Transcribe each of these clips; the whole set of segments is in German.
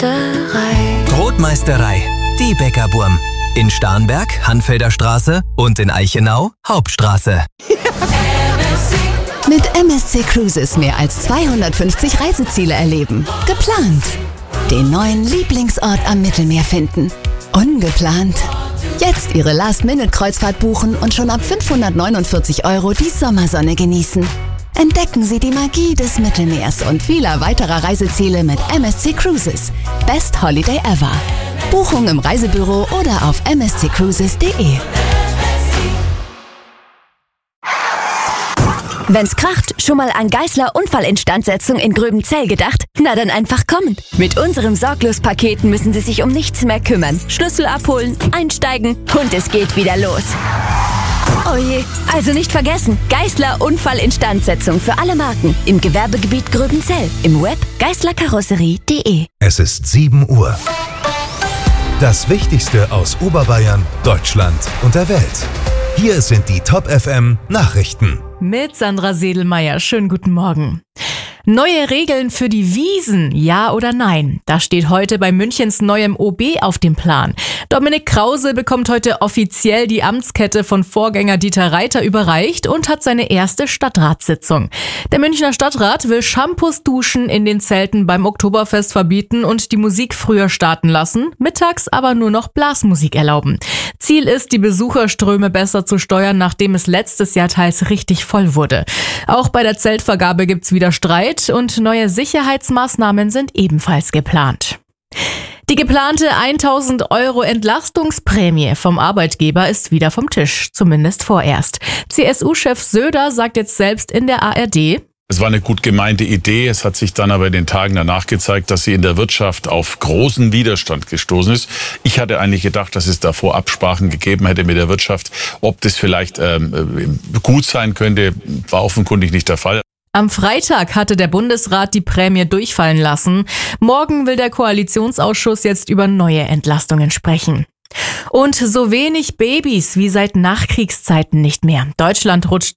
Brotmeisterei, die Bäckerburm. In Starnberg, Hanfelder Straße und in Eichenau, Hauptstraße. Mit MSC Cruises mehr als 250 Reiseziele erleben. Geplant. Den neuen Lieblingsort am Mittelmeer finden. Ungeplant. Jetzt Ihre Last-Minute-Kreuzfahrt buchen und schon ab 549 € die Sommersonne genießen. Entdecken Sie die Magie des Mittelmeers und vieler weiterer Reiseziele mit MSC Cruises. Best Holiday ever. Buchung im Reisebüro oder auf msccruises.de. Wenn's kracht, schon mal an Geissler Unfallinstandsetzung in Gröbenzell gedacht? Na dann einfach kommen. Mit unserem Sorglos-Paket müssen Sie sich um nichts mehr kümmern. Schlüssel abholen, einsteigen und es geht wieder los. Oh je, also nicht vergessen, Geissler Unfallinstandsetzung für alle Marken im Gewerbegebiet Gröbenzell. Im Web geisslerkarosserie.de. Es ist 7 Uhr. Das Wichtigste aus Oberbayern, Deutschland und der Welt. Hier sind die Top FM Nachrichten. Mit Sandra Sedelmeier. Schönen guten Morgen. Neue Regeln für die Wiesn, ja oder nein? Das steht heute bei Münchens neuem OB auf dem Plan. Dominik Krause bekommt heute offiziell die Amtskette von Vorgänger Dieter Reiter überreicht und hat seine erste Stadtratssitzung. Der Münchner Stadtrat will Shampoos duschen in den Zelten beim Oktoberfest verbieten und die Musik früher starten lassen, mittags aber nur noch Blasmusik erlauben. Ziel ist, die Besucherströme besser zu steuern, nachdem es letztes Jahr teils richtig voll wurde. Auch bei der Zeltvergabe gibt's wieder Streit und neue Sicherheitsmaßnahmen sind ebenfalls geplant. Die geplante 1.000 € Entlastungsprämie vom Arbeitgeber ist wieder vom Tisch, zumindest vorerst. CSU-Chef Söder sagt jetzt selbst in der ARD: Es war eine gut gemeinte Idee, es hat sich dann aber in den Tagen danach gezeigt, dass sie in der Wirtschaft auf großen Widerstand gestoßen ist. Ich hatte eigentlich gedacht, dass es davor Absprachen gegeben hätte mit der Wirtschaft. Ob das vielleicht gut sein könnte, war offenkundig nicht der Fall. Am Freitag hatte der Bundesrat die Prämie durchfallen lassen. Morgen will der Koalitionsausschuss jetzt über neue Entlastungen sprechen. Und so wenig Babys wie seit Nachkriegszeiten nicht mehr. Deutschland rutscht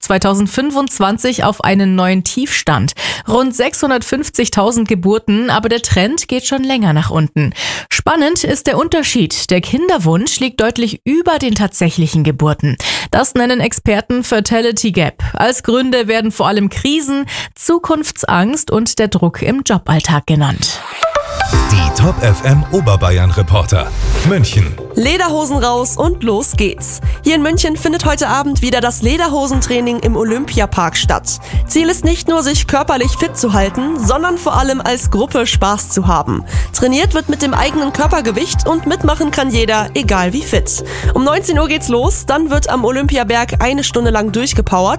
2025 auf einen neuen Tiefstand. Rund 650.000 Geburten, aber der Trend geht schon länger nach unten. Spannend ist der Unterschied. Der Kinderwunsch liegt deutlich über den tatsächlichen Geburten. Das nennen Experten Fertility Gap. Als Gründe werden vor allem Krisen, Zukunftsangst und der Druck im Joballtag genannt. Die Top FM Oberbayern Reporter. München. Lederhosen raus und los geht's. Hier in München findet heute Abend wieder das Lederhosentraining im Olympiapark statt. Ziel ist nicht nur, sich körperlich fit zu halten, sondern vor allem als Gruppe Spaß zu haben. Trainiert wird mit dem eigenen Körpergewicht und mitmachen kann jeder, egal wie fit. Um 19 Uhr geht's los, dann wird am Olympiaberg 1 Stunde lang durchgepowert.